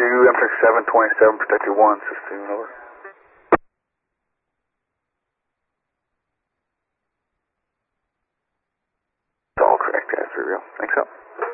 Amtrak 727, protected 1, system over. It's all correct, that's real. Thanks up.